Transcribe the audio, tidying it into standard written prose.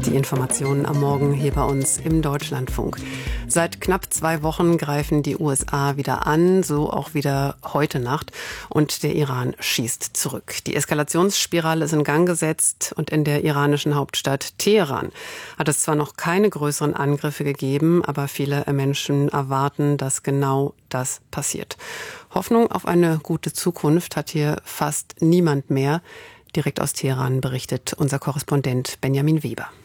Die Informationen am Morgen hier bei uns im Deutschlandfunk. Seit knapp 2 Wochen greifen die USA wieder an, so auch wieder heute Nacht. Und der Iran schießt zurück. Die Eskalationsspirale ist in Gang gesetzt und in der iranischen Hauptstadt Teheran hat es zwar noch keine größeren Angriffe gegeben, aber viele Menschen erwarten, dass genau das passiert. Hoffnung auf eine gute Zukunft hat hier fast niemand mehr. Direkt aus Teheran berichtet unser Korrespondent Benjamin Weber.